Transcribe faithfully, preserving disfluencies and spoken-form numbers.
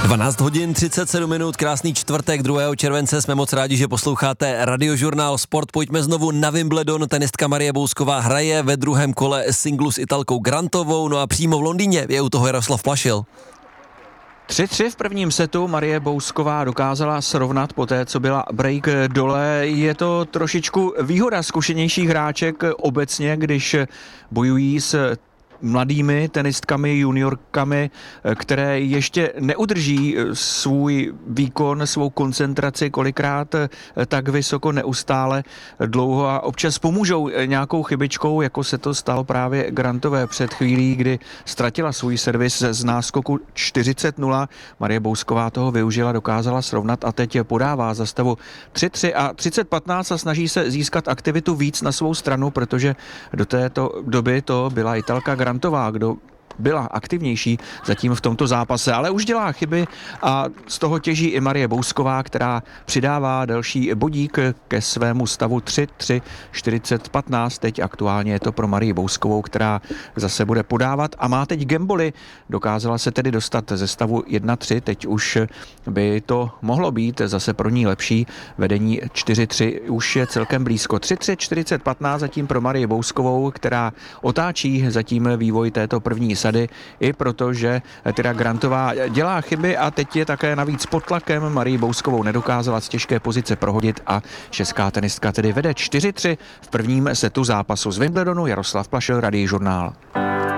dvanáct hodin třicet sedm minut, krásný čtvrtek druhého července, jsme moc rádi, že posloucháte Radiožurnál Sport. Pojďme znovu na Wimbledon, tenistka Marie Bousková hraje ve druhém kole singlu s Italkou Grantovou, no a přímo v Londýně je u toho Jaroslav Plašil. tři tři v prvním setu Marie Bousková dokázala srovnat poté, co byla break dole. Je to trošičku výhoda zkušenějších hráček obecně, když bojují s mladými tenistkami, juniorkami, které ještě neudrží svůj výkon, svou koncentraci kolikrát tak vysoko neustále dlouho a občas pomůžou nějakou chybičkou, jako se to stalo právě Grantové před chvílí, kdy ztratila svůj servis z náskoku čtyřicet nula. Marie Bousková toho využila, dokázala srovnat a teď podává za stavu tři tři a třicet patnáct a snaží se získat aktivitu víc na svou stranu, protože do této doby to byla Italka Grantová, kdo byla aktivnější zatím v tomto zápase, ale už dělá chyby a z toho těží i Marie Bousková, která přidává další bodík ke svému stavu tři tři čtyřicet patnáct. Teď aktuálně je to pro Marii Bouskovou, která zase bude podávat a má teď gamboli. Dokázala se tedy dostat ze stavu jedna tři, teď už by to mohlo být zase pro ní lepší. Vedení čtyři tři už je celkem blízko. tři tři čtyřicet patnáct zatím pro Marii Bouskovou, která otáčí zatím vývoj této první sady, i protože teda Grantová dělá chyby a teď je také navíc pod tlakem. Marii Bouskovou nedokázala z těžké pozice prohodit a česká tenistka tedy vede čtyři tři v prvním setu zápasu. Z Wimbledonu Jaroslav Plašil, Radiožurnál.